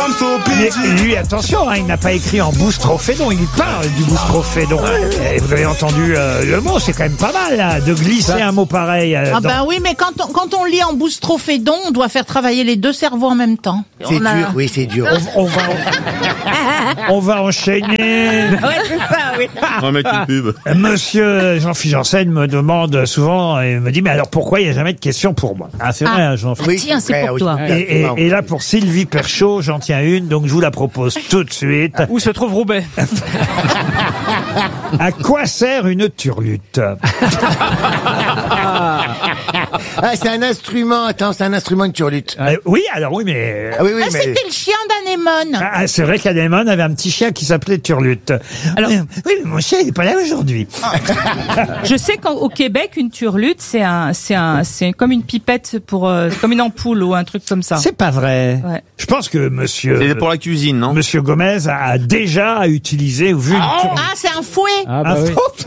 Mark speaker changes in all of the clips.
Speaker 1: Lui, attention, hein, il n'a pas écrit en boustrophédon, il parle du boustrophédon. Et vous avez entendu le mot, c'est quand même pas mal là, de glisser un mot pareil.
Speaker 2: Oui, mais quand on lit en boustrophédon, on doit faire travailler les deux cerveaux en même temps.
Speaker 3: C'est dur, oui, c'est dur.
Speaker 1: On va enchaîner.
Speaker 2: Ouais, c'est ça, oui.
Speaker 4: On va mettre une pub.
Speaker 1: Monsieur Jean-Philippe Janssen me demande souvent et me dit mais alors pourquoi il n'y a jamais de questions pour moi? Ah c'est vrai, hein, Jean-Philippe.
Speaker 2: Tiens, c'est pour toi.
Speaker 1: Et là pour Sylvie Perchaud, j'en tiens une, donc je vous la propose tout de suite.
Speaker 5: Où se trouve Roubaix?
Speaker 1: À quoi sert une turlute?
Speaker 3: C'est un instrument. Attends, c'est un instrument de turlute.
Speaker 1: Oui, alors oui, mais...
Speaker 3: Ah oui, oui, mais...
Speaker 2: C'était le chien d'Anémone.
Speaker 1: c'est vrai qu'Anémone avait un petit chien qui s'appelait Turlute.
Speaker 6: Alors-
Speaker 1: Oui, mais mon chien, il n'est pas là aujourd'hui.
Speaker 6: Je sais qu'au Québec, une turlute, c'est comme une pipette comme une ampoule ou un truc comme ça.
Speaker 1: C'est pas vrai.
Speaker 6: Ouais.
Speaker 1: Je pense que monsieur...
Speaker 4: C'est pour la cuisine, non?
Speaker 1: Monsieur Gomez a déjà utilisé ou vu une turlute.
Speaker 2: Ah, c'est un fouet.
Speaker 5: Ah
Speaker 1: Un
Speaker 5: oui.
Speaker 1: faux-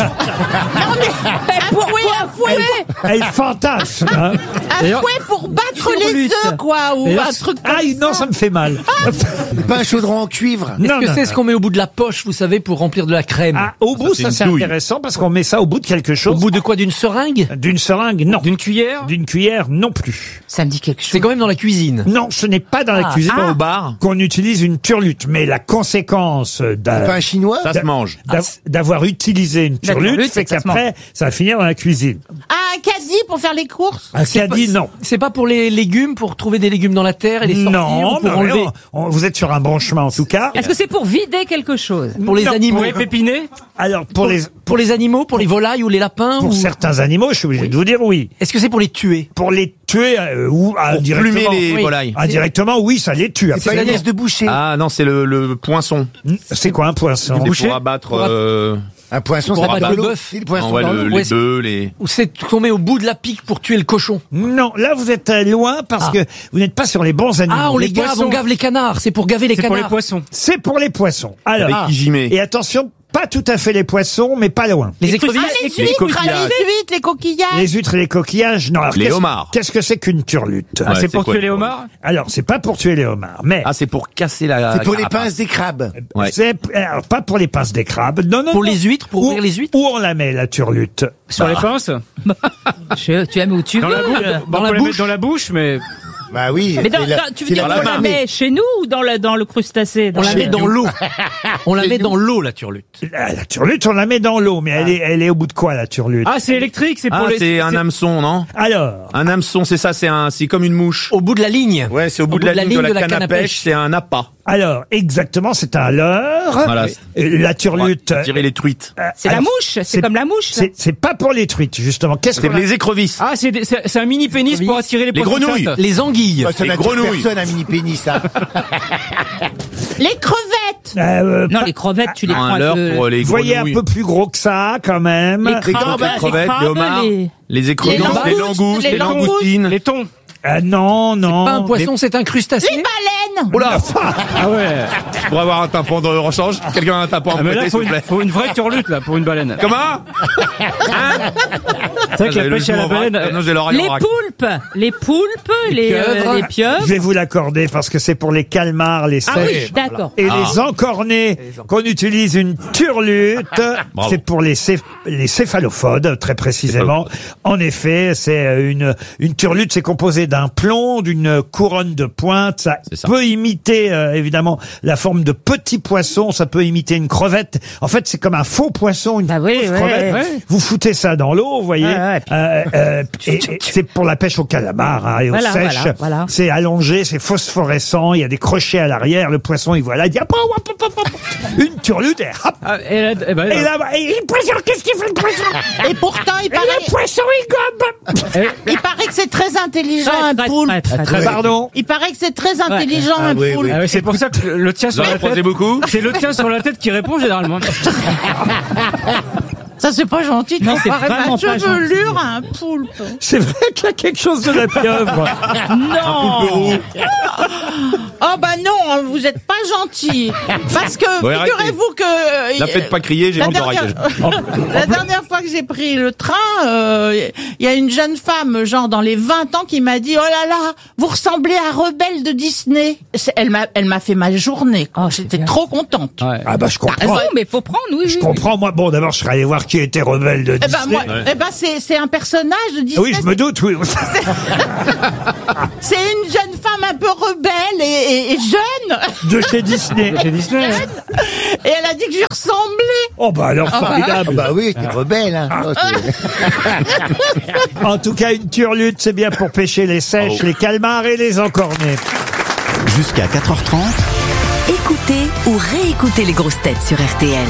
Speaker 2: Un fouet.
Speaker 1: Elle fantasme. Hein.
Speaker 2: Un fouet pour battre les
Speaker 6: Turlute.
Speaker 2: œufs, quoi, ou
Speaker 5: D'ailleurs,
Speaker 2: un truc comme
Speaker 1: Ah non, ça me fait mal.
Speaker 3: Pas un chaudron en cuivre.
Speaker 1: Non,
Speaker 5: Est-ce que
Speaker 1: non,
Speaker 5: c'est
Speaker 1: non.
Speaker 5: ce qu'on met au bout de la poche, vous savez, pour remplir de la crème?
Speaker 1: Ah, au bout,
Speaker 4: c'est
Speaker 1: ça
Speaker 4: une
Speaker 1: c'est
Speaker 4: douille.
Speaker 1: intéressant parce qu'on met ça au bout de quelque
Speaker 5: Au
Speaker 1: chose.
Speaker 5: bout de quoi? D'une seringue?
Speaker 1: D'une seringue, non.
Speaker 5: D'une cuillère?
Speaker 1: D'une cuillère, non plus.
Speaker 2: Ça me dit quelque chose.
Speaker 5: C'est quand même dans la cuisine.
Speaker 1: Non, ce n'est pas dans la cuisine
Speaker 4: Pas au bar?
Speaker 1: qu'on utilise une turlute, mais la conséquence
Speaker 3: Pas un chinois.
Speaker 4: Ça se mange.
Speaker 1: d'avoir utilisé une turlute
Speaker 6: turlute,
Speaker 1: fait
Speaker 6: c'est que ça se
Speaker 1: qu'après, ça va finir dans la cuisine.
Speaker 2: Ah, un casier pour faire les courses.
Speaker 1: Un caddie, non.
Speaker 5: C'est pas pour les légumes, pour trouver des légumes dans la terre et les sortir,
Speaker 1: Non,
Speaker 5: ou pour
Speaker 1: mais
Speaker 5: enlever?
Speaker 1: vous êtes sur un bon chemin en tout cas.
Speaker 6: Est-ce que c'est pour vider quelque chose?
Speaker 5: Pour les
Speaker 1: Non,
Speaker 5: animaux? Pour les pépiner?
Speaker 1: Alors pour les
Speaker 5: animaux, pour les volailles ou les lapins?
Speaker 1: pour
Speaker 5: ou...
Speaker 1: certains animaux, je suis obligé de vous dire oui.
Speaker 5: Est-ce que c'est pour les tuer?
Speaker 1: Pour les tuer ou
Speaker 4: Pour
Speaker 1: indirectement.
Speaker 4: plumer les
Speaker 5: oui.
Speaker 4: volailles.
Speaker 1: Indirectement, oui, ça les tue.
Speaker 3: C'est pas une
Speaker 1: absolument.
Speaker 3: laisse de boucher.
Speaker 4: Ah non, c'est le poinçon.
Speaker 1: C'est quoi un poisson?
Speaker 4: C'est pour abattre
Speaker 3: Un poisson,
Speaker 5: Pour
Speaker 3: ça
Speaker 5: abattre
Speaker 3: va
Speaker 5: le
Speaker 3: dans l'eau.
Speaker 5: bœuf.
Speaker 3: C'est le poisson
Speaker 4: ouais,
Speaker 3: dans l'eau.
Speaker 4: les bœufs, les...
Speaker 5: Ou c'est qu'on met au bout de la pique pour tuer le cochon?
Speaker 1: Non, là vous êtes loin parce que vous n'êtes pas sur les bons animaux.
Speaker 5: Ah, on les gave,
Speaker 1: poissons,
Speaker 5: on gave les canards. C'est pour gaver les
Speaker 7: C'est
Speaker 5: canards.
Speaker 7: pour les poissons.
Speaker 1: c'est pour les poissons. Alors,
Speaker 4: Avec qui j'y mets.
Speaker 1: et attention, pas tout à fait les poissons, mais pas loin.
Speaker 5: Les écrevisses.
Speaker 2: Ah, les
Speaker 4: les
Speaker 2: huîtres,
Speaker 4: coquillages.
Speaker 2: les coquillages.
Speaker 1: Les huîtres et les coquillages, non. Alors,
Speaker 4: Les
Speaker 1: qu'est-ce-
Speaker 4: homards.
Speaker 1: Qu'est-ce que c'est qu'une turlute?
Speaker 4: Ouais,
Speaker 7: C'est pour
Speaker 4: quoi,
Speaker 7: tuer les
Speaker 4: le-
Speaker 7: homards?
Speaker 1: Alors, c'est pas pour tuer les homards, mais
Speaker 4: Ah, c'est pour casser la...
Speaker 3: C'est pour les
Speaker 4: carapace.
Speaker 3: pinces des crabes.
Speaker 4: Ouais.
Speaker 1: c'est alors, pas pour les pinces des crabes. Non, non.
Speaker 5: Pour
Speaker 1: non.
Speaker 5: les huîtres, pour
Speaker 1: Où-
Speaker 5: ouvrir les huîtres?
Speaker 1: Où on la met, la turlute?
Speaker 7: Sur les pinces?
Speaker 6: Tu aimes où tu
Speaker 7: Dans
Speaker 6: veux.
Speaker 7: la bouche?
Speaker 5: Dans la
Speaker 7: On peut les
Speaker 5: bouche?
Speaker 7: mettre dans la bouche, mais...
Speaker 3: Bah oui.
Speaker 6: Mais tu veux
Speaker 3: c'est
Speaker 6: dire
Speaker 3: la
Speaker 6: qu'on la
Speaker 3: main.
Speaker 6: met chez nous ou dans le crustacé?
Speaker 5: On la met dans l'eau. On la met dans l'eau, la turlute.
Speaker 1: La turlute, on la met dans l'eau, mais elle est au bout de quoi, la turlute?
Speaker 7: Ah, c'est électrique, c'est pour
Speaker 4: Ah,
Speaker 7: les...
Speaker 4: c'est un hameçon, non?
Speaker 1: Alors,
Speaker 4: Un hameçon, c'est ça, c'est comme une mouche.
Speaker 5: Au bout de la ligne.
Speaker 4: Ouais, c'est au bout de la ligne de la canne à pêche, c'est un appât.
Speaker 1: alors, exactement, c'est un leurre.
Speaker 4: Voilà.
Speaker 1: La turlute.
Speaker 4: Tirer les truites.
Speaker 6: C'est la
Speaker 1: alors,
Speaker 6: mouche, c'est comme la mouche. ça.
Speaker 1: C'est pas pour les truites, justement. Qu'est-ce
Speaker 4: C'est
Speaker 1: qu'on a-
Speaker 4: les écrevisses.
Speaker 7: Ah, c'est un mini pénis pour attirer les
Speaker 4: Les
Speaker 7: poissons
Speaker 4: grenouilles.
Speaker 7: chattes.
Speaker 5: Les anguilles.
Speaker 3: Bah, ça
Speaker 4: Les
Speaker 3: n'attire
Speaker 4: grenouilles.
Speaker 3: personne, un mini pénis, ça.
Speaker 2: Les crevettes.
Speaker 6: Non, les crevettes, tu les prends
Speaker 4: Un
Speaker 6: un
Speaker 4: leurre
Speaker 6: peu.
Speaker 4: pour les
Speaker 1: Vous voyez un
Speaker 4: grenouilles.
Speaker 1: peu plus gros que ça, quand même.
Speaker 6: Les crabes,
Speaker 4: les crevettes, les homards, les écrevisses,
Speaker 2: Les
Speaker 4: les langoustes, les langoustines.
Speaker 7: Les thons.
Speaker 1: Non, non.
Speaker 5: Pas un poisson, c'est un crustacé.
Speaker 2: Les baleines.
Speaker 4: Oula,
Speaker 7: Ah ouais.
Speaker 4: pour avoir un tympan de rechange, quelqu'un a un tympan à
Speaker 7: Ah, mais
Speaker 4: me
Speaker 7: là,
Speaker 4: prêter, s'il vous plaît.
Speaker 7: faut une vraie turlute, là, pour une baleine.
Speaker 4: Comment?
Speaker 7: C'est vrai que la pêche à la baleine...
Speaker 4: Non, j'ai l'oreille
Speaker 6: Les
Speaker 4: en vrac.
Speaker 6: poulpes, les pieuvres.
Speaker 1: Je vais vous l'accorder parce que c'est pour les calmars, les
Speaker 6: Ah oui,
Speaker 1: sèches.
Speaker 6: d'accord.
Speaker 1: Et les encornés qu'on utilise une turlute,
Speaker 4: Bravo.
Speaker 1: c'est pour les céphalophodes, très précisément. En effet, c'est une turlute, c'est composé d'un plomb, d'une couronne de pointe. Ça
Speaker 4: C'est ça.
Speaker 1: peut imiter, évidemment, la forme de petits poissons. Ça peut imiter une crevette. En fait, c'est comme un faux poisson, une
Speaker 6: Bah oui,
Speaker 1: fausse
Speaker 6: ouais,
Speaker 1: crevette.
Speaker 7: ouais.
Speaker 1: Vous foutez ça dans l'eau, vous voyez.
Speaker 6: Ouais,
Speaker 1: Et c'est pour la pêche au calamar hein, et
Speaker 6: Voilà,
Speaker 1: aux sèches.
Speaker 6: voilà.
Speaker 1: C'est allongé, c'est phosphorescent, il y a des crochets à l'arrière, le poisson il voit là, il dit hop, hop, hop, hop, hop. Une turlute et hop.
Speaker 7: Ah, et là, eh ben,
Speaker 1: Et là, et le poisson, qu'est-ce qu'il fait le poisson?
Speaker 2: Et pourtant, il
Speaker 1: Et
Speaker 2: paraît,
Speaker 1: le poisson il gobe.
Speaker 2: il paraît que c'est très intelligent, un
Speaker 6: Très,
Speaker 2: poulpe.
Speaker 6: très, très, très.
Speaker 1: Pardon.
Speaker 2: Il paraît que c'est très intelligent,
Speaker 3: Ah,
Speaker 2: un
Speaker 3: oui,
Speaker 2: poulpe.
Speaker 3: oui.
Speaker 7: Ah ouais, c'est pour ça que le tien
Speaker 4: Vous
Speaker 7: sur
Speaker 4: en
Speaker 7: la
Speaker 4: croisez
Speaker 7: tête...
Speaker 4: beaucoup?
Speaker 7: C'est le tien sur la tête qui répond, généralement.
Speaker 2: Ça, c'est pas gentil de
Speaker 6: Non, c'est
Speaker 2: comparer ma
Speaker 6: vraiment pas
Speaker 2: chevelure à un poulpe.
Speaker 1: C'est vrai qu'il y a quelque chose de la pieuvre.
Speaker 6: Non.
Speaker 2: Oh bah non, vous êtes pas gentil. Parce que
Speaker 4: Bon, arrêtez.
Speaker 2: figurez-vous que
Speaker 4: La faites pas crier, j'ai
Speaker 2: la
Speaker 4: honte d'oreille.
Speaker 2: la dernière fois que j'ai pris le train, il y a une jeune femme, genre dans les 20 ans, qui m'a dit « Oh là là, vous ressemblez à Rebelle de Disney ». Elle m'a fait ma journée.
Speaker 6: Oh,
Speaker 2: J'étais trop contente.
Speaker 1: Ah bah je comprends.
Speaker 6: Non, mais faut prendre, oui.
Speaker 1: Je comprends, moi. Bon, d'abord, je serais allé voir qui était Rebelle de
Speaker 2: Eh ben,
Speaker 1: Disney.
Speaker 2: moi, c'est un personnage de Disney.
Speaker 1: Oui, je me doute, oui.
Speaker 2: C'est une jeune femme un peu rebelle et jeune.
Speaker 1: De chez Disney.
Speaker 7: Chez Disney.
Speaker 2: Et elle a dit que je lui ressemblais.
Speaker 1: Oh bah alors,
Speaker 3: Ah
Speaker 1: formidable.
Speaker 3: bah oui, t'es rebelle. Hein. Oh,
Speaker 1: En tout cas, une turlute, c'est bien pour pêcher les sèches, les calmars et les encornés.
Speaker 8: Jusqu'à 4h30.
Speaker 9: Écoutez ou réécoutez les grosses têtes sur RTL.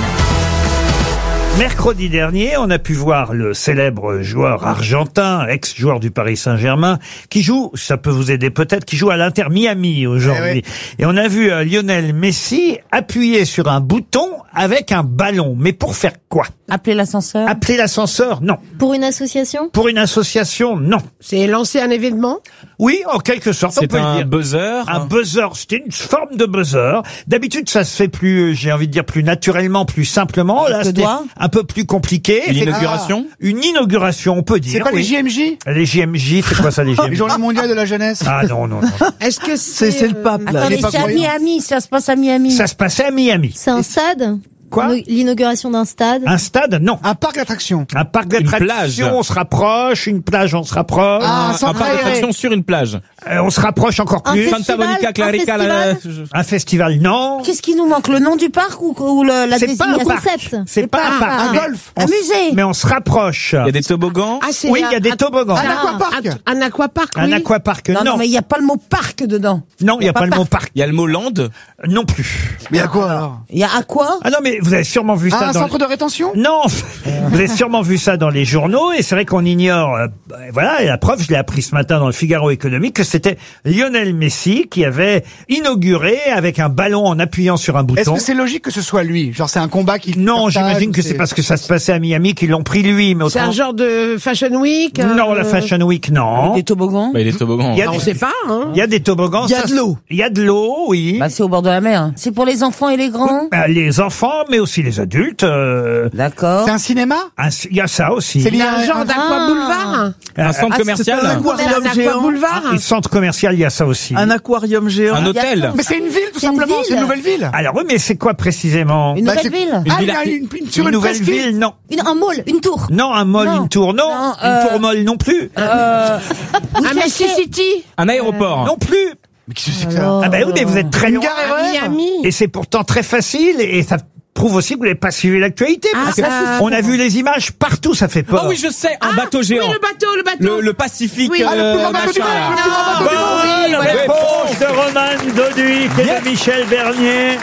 Speaker 1: Mercredi dernier, on a pu voir le célèbre joueur argentin, ex-joueur du Paris Saint-Germain, qui joue, ça peut vous aider peut-être, qui joue à l'Inter Miami aujourd'hui. Et on a vu Lionel Messi appuyer sur un bouton avec un ballon. Mais pour faire quoi?
Speaker 2: Appeler l'ascenseur.
Speaker 1: Appeler l'ascenseur? Non.
Speaker 10: Pour une association?
Speaker 1: Pour une association? Non.
Speaker 3: C'est lancer un événement?
Speaker 1: Oui, en quelque sorte, on
Speaker 4: C'est
Speaker 1: peut le
Speaker 4: un
Speaker 1: dire.
Speaker 4: buzzer.
Speaker 1: Un buzzer, c'était une forme de buzzer. D'habitude, ça se fait plus, j'ai envie de dire, plus naturellement, plus simplement. Là, c'était un peu plus compliqué.
Speaker 4: Une inauguration.
Speaker 1: Une inauguration, on peut dire.
Speaker 11: C'est pas
Speaker 1: oui.
Speaker 11: les JMJ?
Speaker 1: Les JMJ, c'est quoi ça, les JMJ?
Speaker 11: Les Journées mondiales de la jeunesse.
Speaker 1: Ah non, non, non.
Speaker 3: Est-ce que c'est
Speaker 11: le pape, là.
Speaker 2: Attendez,
Speaker 11: Il est pas
Speaker 2: c'est à
Speaker 11: croyant.
Speaker 2: Miami, ça se passe à Miami.
Speaker 1: Ça se passait à Miami.
Speaker 10: C'est un stade?
Speaker 1: Quoi?
Speaker 10: L'inauguration d'un stade?
Speaker 1: Un stade? Non.
Speaker 11: Un parc d'attractions.
Speaker 1: Un parc
Speaker 4: plage.
Speaker 1: d'attractions, on se rapproche. Une plage, on se rapproche.
Speaker 11: Ah,
Speaker 4: Un parc d'attraction sur une plage.
Speaker 1: On se rapproche encore
Speaker 10: Un
Speaker 1: plus.
Speaker 10: festival, un festival.
Speaker 1: Un festival, non.
Speaker 2: Qu'est-ce qui nous manque? Le nom du parc ou la
Speaker 1: C'est pas un
Speaker 2: désignation?
Speaker 1: parc.
Speaker 10: concept.
Speaker 1: C'est pas un parc.
Speaker 11: Un
Speaker 1: mais
Speaker 11: golf.
Speaker 2: Un musée.
Speaker 1: Mais on se rapproche.
Speaker 4: Il y a des toboggans.
Speaker 1: Oui, il y a des toboggans.
Speaker 11: Un aquapark.
Speaker 2: Un aquapark,
Speaker 1: Un aquapark, non.
Speaker 2: mais il n'y a pas le mot parc dedans.
Speaker 1: Non, il n'y a pas le mot parc.
Speaker 4: Il y a le mot land.
Speaker 1: Non plus.
Speaker 11: Mais à quoi alors?
Speaker 2: Il y a à quoi?
Speaker 1: Ah non, mais vous avez sûrement vu ça
Speaker 11: Un
Speaker 1: dans...
Speaker 11: centre de rétention?
Speaker 1: Non, vous avez sûrement vu ça dans les journaux, et c'est vrai qu'on ignore, voilà, et la preuve, je l'ai appris ce matin dans le Figaro économique, que c'était Lionel Messi qui avait inauguré avec un ballon en appuyant sur un
Speaker 11: Est-ce
Speaker 1: bouton.
Speaker 11: que c'est logique que ce soit lui? Genre c'est un combat qui...
Speaker 1: Non,
Speaker 11: partage,
Speaker 1: j'imagine que c'est parce que ça se passait à Miami qu'ils l'ont pris lui, mais autrement...
Speaker 2: genre de Fashion Week?
Speaker 1: Non, la Fashion Week, non.
Speaker 2: Des toboggans?
Speaker 4: Bah, il est toboggan.
Speaker 1: Il y a des-
Speaker 2: pas, hein.
Speaker 1: il y a des toboggans.
Speaker 11: Il y a
Speaker 1: ça,
Speaker 11: de l'eau.
Speaker 1: Il y a de l'eau, oui.
Speaker 2: C'est au bord de la mer. C'est pour les enfants et les grands?
Speaker 1: Les enfants, mais aussi les adultes.
Speaker 2: D'accord.
Speaker 11: C'est un cinéma?
Speaker 1: Il y a ça aussi.
Speaker 11: C'est lié à
Speaker 2: d'aquaboulevard?
Speaker 4: Un centre commercial.
Speaker 1: Et centre commercial, il y a ça aussi.
Speaker 12: Un aquarium géant.
Speaker 4: Un hôtel.
Speaker 11: Mais c'est une ville tout
Speaker 10: C'est une
Speaker 11: simplement, c'est une
Speaker 10: ville.
Speaker 11: nouvelle ville.
Speaker 1: Alors oui, mais c'est quoi précisément?
Speaker 2: Une nouvelle
Speaker 11: c'est-
Speaker 2: ville?
Speaker 11: Ah, il y
Speaker 4: ville
Speaker 11: a sur
Speaker 1: Une
Speaker 11: une
Speaker 1: nouvelle
Speaker 11: presqu'île.
Speaker 1: ville, non.
Speaker 10: Un mall, une tour.
Speaker 1: Non, un mall,
Speaker 2: Non.
Speaker 1: une tour, non.
Speaker 2: Non,
Speaker 1: Une tour molle non plus.
Speaker 2: Un Messi City?
Speaker 4: Un aéroport.
Speaker 1: Non plus.
Speaker 11: Mais qu'est-ce que c'est que ça?
Speaker 1: Ah ben oui, mais vous êtes très
Speaker 11: Une
Speaker 1: loin.
Speaker 11: gare RER?
Speaker 2: Miami?
Speaker 1: Et c'est pourtant très facile, et ça prouve aussi que vous n'avez pas suivi l'actualité. parce que on a vu les images partout, ça fait peur.
Speaker 4: Oh oui, je sais, un bateau géant.
Speaker 2: Oui, le bateau.
Speaker 4: Le Pacifique.
Speaker 11: Ah, le plus grand bateau du
Speaker 4: machin,
Speaker 11: monde,
Speaker 4: là.
Speaker 11: le plus grand bateau du monde.
Speaker 1: Bonne
Speaker 2: ouais.
Speaker 1: réponse de Roman Doduic et de Michel Bernier.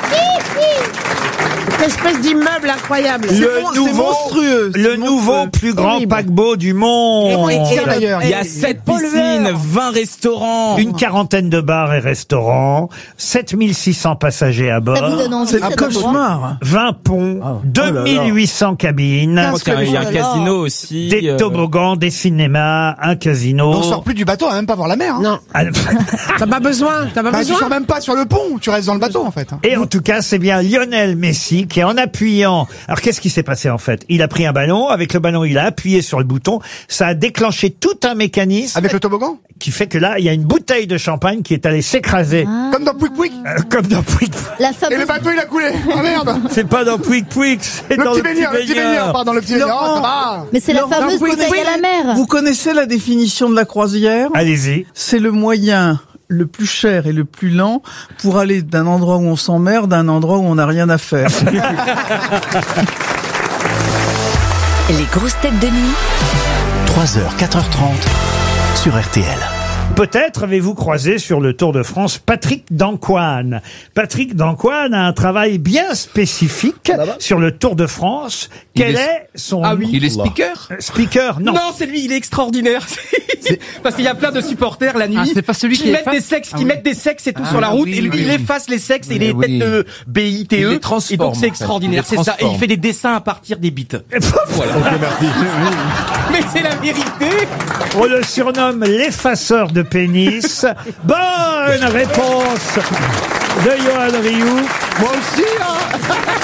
Speaker 2: Cette espèce d'immeuble incroyable.
Speaker 1: Le nouveau plus grand
Speaker 2: Horrible.
Speaker 1: paquebot du monde.
Speaker 11: D'ailleurs,
Speaker 4: Il y a 7 piscines, 20 restaurants.
Speaker 1: Une quarantaine de bars et restaurants, 7600 passagers à
Speaker 10: Ça vous
Speaker 1: bord,
Speaker 10: donne envie,
Speaker 12: C'est
Speaker 10: ça
Speaker 12: un
Speaker 10: donne droit.
Speaker 12: cauchemar.
Speaker 1: 20 ponts, 2800 cabines,
Speaker 4: Je crois qu'il y a un casino aussi.
Speaker 1: des toboggans, des cinémas, un casino.
Speaker 11: on sort plus du bateau, on va même pas voir la mer. Hein.
Speaker 2: Non.
Speaker 1: Ah,
Speaker 2: T'as pas besoin.
Speaker 11: Bah, tu sors même pas sur le pont, tu restes dans le bateau en fait.
Speaker 1: Et en tout cas, c'est bien Lionel Messi qui, en appuyant... Alors, qu'est-ce qui s'est passé, en fait? Il a pris un ballon. Avec le ballon, il a appuyé sur le bouton. Ça a déclenché tout un mécanisme
Speaker 11: Avec le toboggan?
Speaker 1: qui fait que là, il y a une bouteille de champagne qui est allée s'écraser.
Speaker 11: Comme dans Pouic Pouic.
Speaker 1: Comme dans Pouic.
Speaker 10: La
Speaker 11: Et
Speaker 10: fameuse...
Speaker 11: le bateau il a coulé. Ah merde.
Speaker 1: C'est pas dans Pouic Pouic, c'est dans
Speaker 11: Le petit baigneur, pardon, le petit baigneur. Oh, ça va.
Speaker 10: Mais c'est la
Speaker 12: Laurent,
Speaker 10: fameuse
Speaker 12: oui,
Speaker 10: bouteille
Speaker 12: oui.
Speaker 10: à la mer.
Speaker 12: Vous connaissez la définition de la croisière?
Speaker 1: Allez-y.
Speaker 12: C'est le moyen le plus cher et le plus lent pour aller d'un endroit où on s'emmerde à un endroit où on n'a rien à faire.
Speaker 9: Les grosses têtes de nuit
Speaker 8: 3h, 4h30 sur RTL.
Speaker 1: Peut-être avez-vous croisé sur le Tour de France Patrick Dancoine. Patrick Dancoine a un travail bien spécifique sur le Tour de France. Quel est son
Speaker 5: Ah oui.
Speaker 4: Il est speaker.
Speaker 1: speaker? Non.
Speaker 5: Non, c'est lui, il est extraordinaire. Parce qu'il y a plein de supporters la nuit.
Speaker 7: Ah, c'est pas celui qui
Speaker 5: mettent
Speaker 7: efface
Speaker 5: des sexes,
Speaker 7: Ah
Speaker 5: qui
Speaker 7: oui.
Speaker 5: mettent des sexes et tout
Speaker 7: Ah
Speaker 5: sur la route,
Speaker 7: oui,
Speaker 5: et lui
Speaker 7: oui,
Speaker 5: il
Speaker 7: oui.
Speaker 5: efface les sexes et les
Speaker 7: Oui.
Speaker 5: têtes de BITE.
Speaker 7: Il les
Speaker 5: Et
Speaker 7: transforme,
Speaker 5: donc c'est
Speaker 7: en fait.
Speaker 5: extraordinaire,
Speaker 7: Il les
Speaker 5: c'est ça. Et il
Speaker 7: transforme.
Speaker 5: fait des dessins à partir des bites.
Speaker 1: Voilà.
Speaker 5: Mais c'est la vérité.
Speaker 1: On le surnomme l'effaceur de pénis. Bonne réponse de Johan Rioux.
Speaker 3: Moi aussi, hein.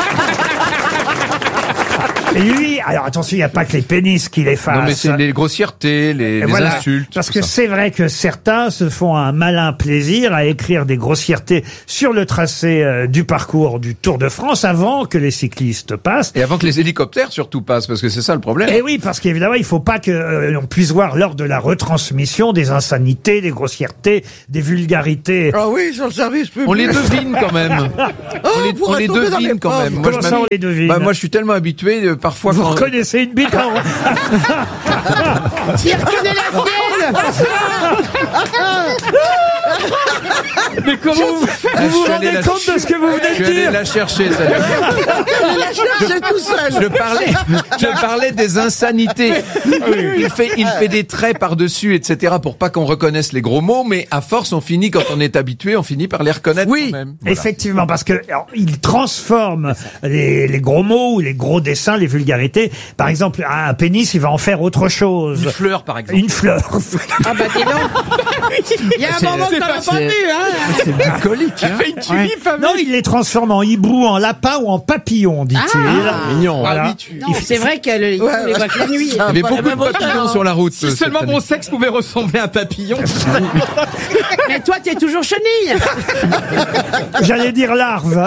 Speaker 1: Et lui, alors attention, il n'y a pas que les pénis qui l'effacent.
Speaker 13: Non, mais c'est les grossièretés, les
Speaker 1: Voilà.
Speaker 13: insultes.
Speaker 1: Parce
Speaker 13: tout
Speaker 1: que
Speaker 13: ça.
Speaker 1: c'est vrai que certains se font un malin plaisir à écrire des grossièretés sur le tracé du parcours du Tour de France avant que les cyclistes passent.
Speaker 13: Et avant que les hélicoptères surtout passent, parce que c'est ça le problème.
Speaker 1: Et oui, parce qu'évidemment, il faut pas que on puisse voir lors de la retransmission des insanités, des grossièretés, des vulgarités.
Speaker 3: Ah oui, sur le service public.
Speaker 13: On les devine quand même. on les devine quand même.
Speaker 1: Comment ça, on les devine?
Speaker 13: Bah, moi, je suis tellement habitué, parfois
Speaker 1: Vous
Speaker 13: quand...
Speaker 1: reconnaissez une bite en...
Speaker 2: Il reconnaît la
Speaker 7: Mais comment vous
Speaker 1: Vous vous rendez compte de ce que vous venez
Speaker 13: Je
Speaker 1: de
Speaker 13: suis allé
Speaker 1: dire?
Speaker 13: la chercher, ça. Je parlais des insanités. Il fait des traits par-dessus, etc., pour pas qu'on reconnaisse les gros mots, mais à force, on finit, quand on est habitué, on finit par les reconnaître quand même. Voilà.
Speaker 1: Effectivement, parce que alors, il transforme les gros mots ou les gros dessins, les vulgarités. Par exemple, un pénis, il va en faire autre chose.
Speaker 7: Une fleur, par exemple.
Speaker 1: Une fleur.
Speaker 2: Ah bah dis donc. Il y a un moment que t'en as pas vu, hein.
Speaker 3: C'est bucolique, hein.
Speaker 7: Fait une tulipe,
Speaker 1: Non, il les transforme en hibou, en lapin ou en papillon, dit-il.
Speaker 13: Mignon.
Speaker 1: Voilà.
Speaker 2: Non, c'est vrai qu'elle les voit que la nuit.
Speaker 13: Il y avait beaucoup de papillons sur la route.
Speaker 7: Si seulement mon sexe pouvait ressembler à un papillon.
Speaker 2: Mais toi, t'es toujours chenille.
Speaker 1: J'allais dire larve.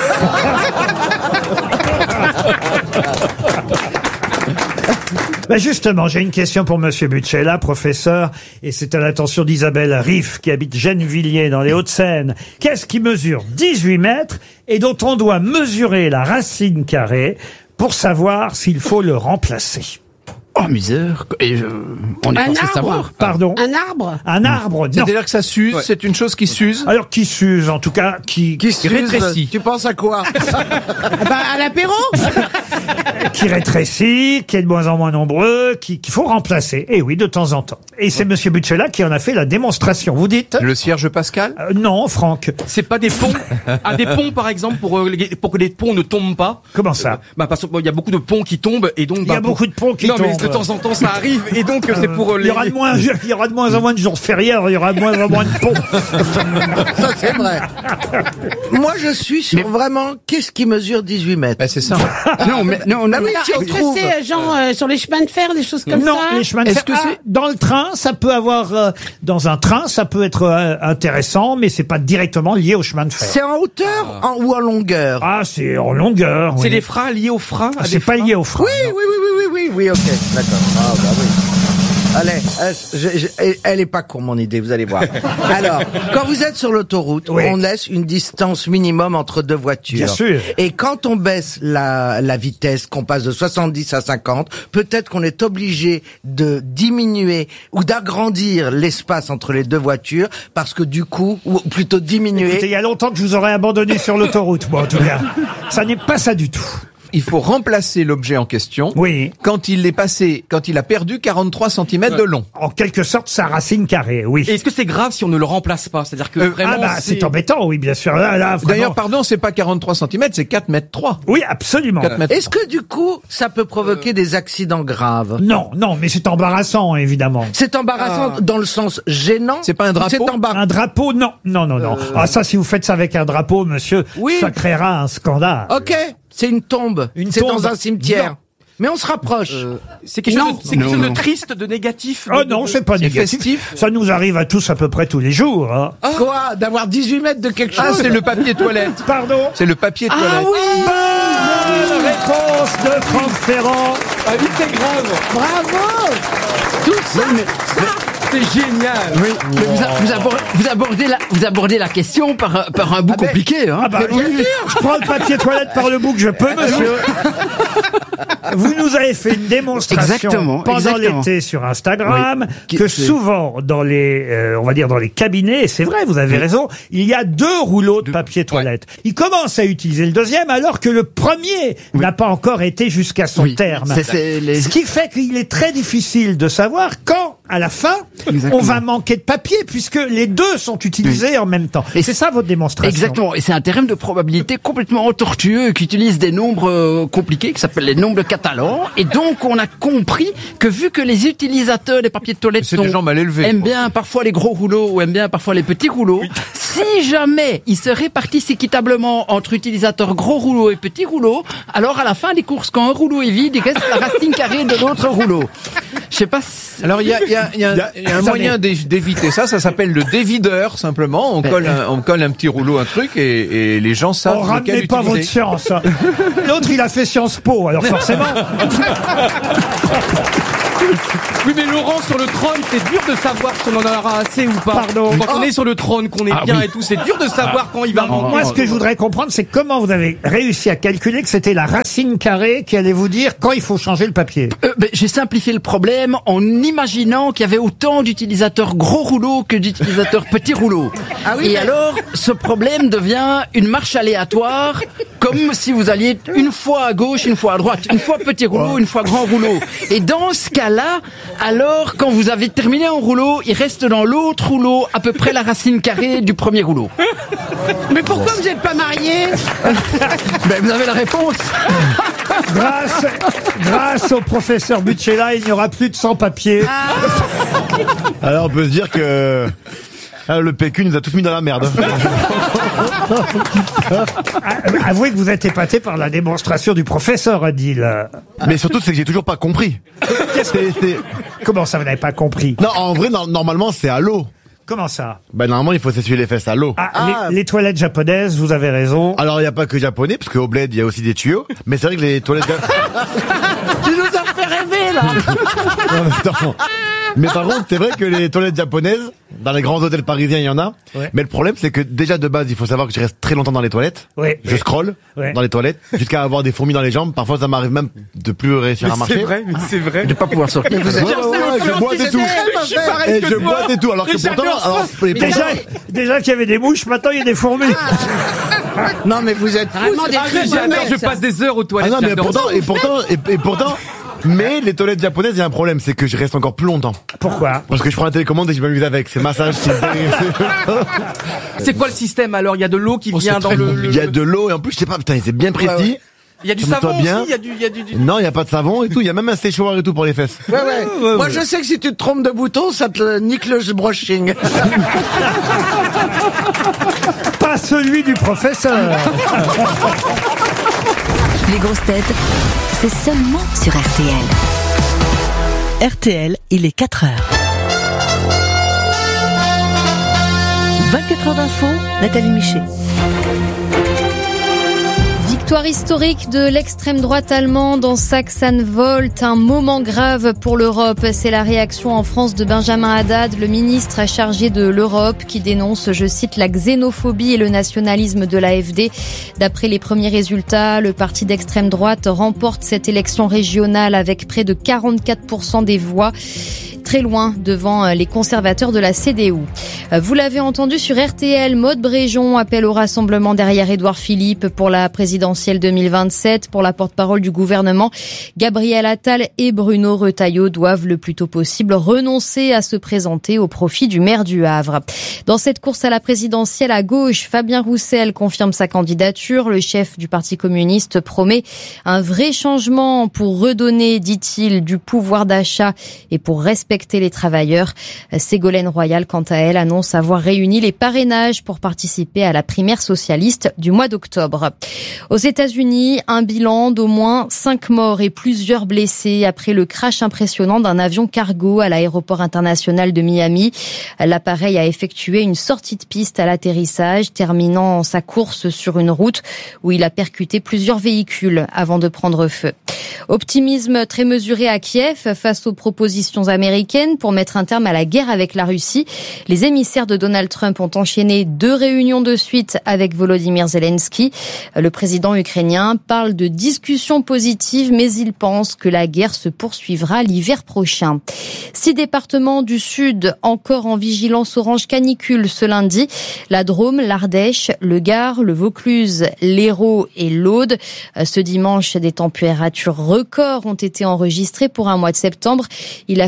Speaker 1: Ben justement, j'ai une question pour Monsieur Bucella, professeur, et c'est à l'attention d'Isabelle Riff, qui habite Gennevilliers, dans les Hauts-de-Seine. Qu'est-ce qui mesure 18 mètres et dont on doit mesurer la racine carrée pour savoir s'il faut le remplacer?
Speaker 14: Oh, misère. Et on est censé savoir.
Speaker 1: Pardon?
Speaker 2: Un arbre.
Speaker 1: Un arbre, non.
Speaker 13: C'est-à-dire que ça s'use, c'est une chose qui s'use.
Speaker 1: Alors, qui s'use, en tout cas, qui
Speaker 3: rétrécit. Tu penses à quoi?
Speaker 2: Bah, à l'apéro.
Speaker 1: qui rétrécit, qui est de moins en moins nombreux, qu'il faut remplacer. Et oui, de temps en temps. Et c'est Monsieur Bucella qui en a fait la démonstration. Vous dites?
Speaker 13: Le cierge pascal?
Speaker 1: Non, Franck.
Speaker 7: C'est pas des ponts. Des ponts, par exemple, pour que les ponts ne tombent pas.
Speaker 1: Comment ça?
Speaker 7: Bah, parce qu'il y a beaucoup de ponts qui tombent et donc.
Speaker 1: Il y a beaucoup de ponts qui
Speaker 7: non,
Speaker 1: tombent.
Speaker 7: mais de temps en temps, ça arrive et donc c'est pour les.
Speaker 1: Il y aura de moins en moins de jours fériés, alors il y aura de moins en moins de ponts.
Speaker 3: Ça, c'est vrai. Moi, je suis sur vraiment, qu'est-ce qui mesure 18 mètres?
Speaker 13: Ben, c'est ça.
Speaker 14: Non, mais non,
Speaker 3: Ah oui, si on
Speaker 2: Est-ce que
Speaker 3: trouve.
Speaker 2: c'est genre sur les chemins de fer, des choses comme
Speaker 1: Non,
Speaker 2: ça?
Speaker 1: les chemins de fer. Dans le train, ça peut avoir, dans un train, ça peut être intéressant, mais c'est pas directement lié au chemin de fer.
Speaker 3: C'est en hauteur ou en longueur?
Speaker 1: Ah, c'est en longueur.
Speaker 7: C'est
Speaker 1: oui.
Speaker 7: les freins liés aux freins. à
Speaker 1: C'est
Speaker 7: des
Speaker 1: pas
Speaker 7: freins.
Speaker 1: lié au frein.
Speaker 3: Oui, ok, d'accord. Ah, bah oui. Allez, elle est pas con mon idée, vous allez voir. Alors, quand vous êtes sur l'autoroute,
Speaker 1: Oui.
Speaker 3: on laisse une distance minimum entre deux voitures.
Speaker 1: Bien sûr.
Speaker 3: Et quand on baisse la vitesse, qu'on passe de 70 à 50, peut-être qu'on est obligé de diminuer ou d'agrandir l'espace entre les deux voitures, parce que du coup, ou plutôt diminuer.
Speaker 1: Écoutez, il y a longtemps que je vous aurais abandonné sur l'autoroute, moi, en tout cas. Ça n'est pas ça du tout.
Speaker 13: Il faut remplacer l'objet en question.
Speaker 1: Oui.
Speaker 13: Quand il a perdu 43 cm de long.
Speaker 1: En quelque sorte, sa racine carrée, oui.
Speaker 7: Et est-ce que c'est grave si on ne le remplace pas? C'est-à-dire que vraiment.
Speaker 1: Ah bah, c'est embêtant, oui, bien sûr. Là, vraiment.
Speaker 13: D'ailleurs, pardon, c'est pas 43 cm, c'est 4 mètres 3.
Speaker 1: Oui, absolument.
Speaker 13: 4 mètres.
Speaker 3: Est-ce que du coup, ça peut provoquer des accidents graves?
Speaker 1: Non, mais c'est embarrassant, évidemment.
Speaker 3: C'est embarrassant dans le sens gênant.
Speaker 13: C'est pas un drapeau?
Speaker 1: Un drapeau, non. Ah, ça, si vous faites ça avec un drapeau, monsieur,
Speaker 3: Oui.
Speaker 1: ça créera un scandale.
Speaker 3: Ok, c'est une tombe. C'est
Speaker 1: tombe.
Speaker 3: dans un cimetière.
Speaker 1: Non.
Speaker 3: Mais on se rapproche.
Speaker 7: C'est quelque chose de triste, de négatif.
Speaker 1: Oh non, c'est pas négatif.
Speaker 13: festif.
Speaker 1: Ça nous arrive à tous à peu près tous les jours. Hein.
Speaker 3: Quoi? D'avoir 18 mètres de quelque chose?
Speaker 13: Ah, c'est le papier toilette.
Speaker 1: Pardon?
Speaker 13: C'est le papier toilette.
Speaker 3: Ah oui!
Speaker 1: Bonne réponse de Franck Ferrand.
Speaker 7: Ah oui, c'est grave.
Speaker 3: Bravo! Tout ça,
Speaker 7: C'est génial.
Speaker 14: Oui, mais vous abordez la question par un bout compliqué, hein.
Speaker 1: Ah bah, je prends le papier toilette par le bout que je peux, monsieur. Vous nous avez fait une démonstration pendant l'été sur Instagram que souvent dans les, on va dire dans les cabinets, et c'est vrai, vous avez raison, il y a 2 rouleaux de papier toilette. Il commence à utiliser le deuxième alors que le premier n'a pas encore été jusqu'à son terme. Ce qui fait qu'il est très difficile de savoir quand à la fin, on va manquer de papier puisque les deux sont utilisés en même temps. Et c'est ça votre démonstration.
Speaker 14: Exactement. Et c'est un théorème de probabilité complètement tortueux qui utilise des nombres compliqués qui s'appellent les nombres catalans. Et donc, on a compris que vu que les utilisateurs des papiers de toilette
Speaker 13: des gens mal élevés,
Speaker 14: aiment bien parfois les gros rouleaux ou aiment bien parfois les petits rouleaux, si jamais ils se répartissent équitablement entre utilisateurs gros rouleaux et petits rouleaux, alors à la fin des courses, quand un rouleau est vide, il reste la racine carrée de l'autre rouleau. Je sais pas si...
Speaker 13: Alors il y a un moyen d'éviter ça s'appelle le dévideur simplement. On colle un petit rouleau, un truc et les gens savent lequel utiliser.
Speaker 1: Ramenez pas votre science. L'autre il a fait Sciences Po, alors forcément.
Speaker 7: Oui, mais Laurent, sur le trône, c'est dur de savoir si on en aura assez ou pas.
Speaker 1: Pardon.
Speaker 7: Quand on est sur le trône, qu'on est bien et tout, c'est dur de savoir quand il va manquer.
Speaker 1: Moi, ce que je voudrais comprendre, c'est comment vous avez réussi à calculer que c'était la racine carrée qui allait vous dire quand il faut changer le papier.
Speaker 14: J'ai simplifié le problème en imaginant qu'il y avait autant d'utilisateurs gros rouleaux que d'utilisateurs petits rouleaux.
Speaker 3: Ah oui,
Speaker 14: et alors, ce problème devient une marche aléatoire, comme si vous alliez une fois à gauche, une fois à droite, une fois petit rouleau, une fois grand rouleau. Et dans ce cas-là, alors quand vous avez terminé un rouleau, il reste dans l'autre rouleau à peu près la racine carrée du premier rouleau.
Speaker 2: Mais pourquoi vous n'êtes pas mariés?
Speaker 14: Ben, vous avez la réponse.
Speaker 1: Grâce au professeur Buccella, il n'y aura plus de sans-papiers.
Speaker 15: Alors on peut se dire que le PQ nous a tous mis dans la merde.
Speaker 1: Avouez que vous êtes épaté par la démonstration du professeur Adil.
Speaker 15: Mais surtout, c'est que j'ai toujours pas compris.
Speaker 1: Comment ça, vous n'avez pas compris?
Speaker 15: Non, en vrai, normalement, c'est à l'eau.
Speaker 1: Comment ça?
Speaker 15: Ben normalement, il faut s'essuyer les fesses à l'eau.
Speaker 1: Les toilettes japonaises, vous avez raison.
Speaker 15: Alors, il n'y a pas que japonais, parce qu'au bled, il y a aussi des tuyaux. Mais c'est vrai que les toilettes...
Speaker 2: Tu nous as fait rêver, là.
Speaker 15: Non, mais attends. Mais par contre, c'est vrai que les toilettes japonaises, dans les grands hôtels parisiens, il y en a. Ouais. Mais le problème, c'est que déjà de base, il faut savoir que je reste très longtemps dans les toilettes.
Speaker 1: Ouais.
Speaker 15: Je scrolle dans les toilettes jusqu'à avoir des fourmis dans les jambes. Parfois, ça m'arrive même de plus réussir à marcher.
Speaker 7: C'est vrai.
Speaker 14: De pas pouvoir sortir.
Speaker 15: Je bois des tout. Je bois des tout. Alors que pourtant,
Speaker 1: déjà qu'il y avait des mouches, maintenant il y a des fourmis.
Speaker 3: Non, mais vous êtes
Speaker 2: vraiment des très bons mecs,
Speaker 7: je passe des heures aux toilettes.
Speaker 15: Ah non, mais pourtant, mais les toilettes japonaises, il y a un problème, c'est que je reste encore plus longtemps.
Speaker 1: Pourquoi?
Speaker 15: Parce que je prends la télécommande et je m'amuse avec. C'est massage.
Speaker 7: C'est quoi le système alors? Il y a de l'eau qui vient dans le...
Speaker 15: Il y a de l'eau et en plus, je sais pas, putain, c'est bien précis.
Speaker 7: Ouais. Il y a du savon aussi, il y a du...
Speaker 15: Non, il n'y a pas de savon et tout. Il y a même un séchoir et tout pour les fesses.
Speaker 3: Ouais. Moi, je sais que si tu te trompes de bouton, ça te nique le brushing.
Speaker 1: Pas celui du professeur.
Speaker 9: Les grosses têtes, c'est seulement sur RTL.
Speaker 16: RTL, il est 4h. 24 heures d'info, Nathalie Michet.
Speaker 10: Victoire historique de l'extrême droite allemande en Saxe-Anhalt, un moment grave pour l'Europe. C'est la réaction en France de Benjamin Haddad, le ministre chargé de l'Europe, qui dénonce, je cite, la xénophobie et le nationalisme de l'AfD. D'après les premiers résultats, le parti d'extrême droite remporte cette élection régionale avec près de 44% des voix, très loin devant les conservateurs de la CDU. Vous l'avez entendu sur RTL, Maude Bréjon appelle au rassemblement derrière Édouard Philippe pour la présidentielle 2027. Pour la porte-parole du gouvernement, Gabriel Attal et Bruno Retailleau doivent le plus tôt possible renoncer à se présenter au profit du maire du Havre. Dans cette course à la présidentielle à gauche, Fabien Roussel confirme sa candidature. Le chef du Parti communiste promet un vrai changement pour redonner, dit-il, du pouvoir d'achat et pour respecter les travailleurs. Ségolène Royal, quant à elle, annonce avoir réuni les parrainages pour participer à la primaire socialiste du mois d'octobre. Aux États-Unis, un bilan d'au moins 5 morts et plusieurs blessés après le crash impressionnant d'un avion cargo à l'aéroport international de Miami. L'appareil a effectué une sortie de piste à l'atterrissage, terminant sa course sur une route où il a percuté plusieurs véhicules avant de prendre feu. Optimisme très mesuré à Kiev face aux propositions américaines pour mettre un terme à la guerre avec la Russie. Les émissaires de Donald Trump ont enchaîné 2 réunions de suite avec Volodymyr Zelensky. Le président ukrainien parle de discussions positives, mais il pense que la guerre se poursuivra l'hiver prochain. 6 départements du Sud encore en vigilance orange canicule ce lundi. La Drôme, l'Ardèche, le Gard, le Vaucluse, l'Hérault et l'Aude. Ce dimanche, des températures records ont été enregistrées pour un mois de septembre. Il a fait jusqu'à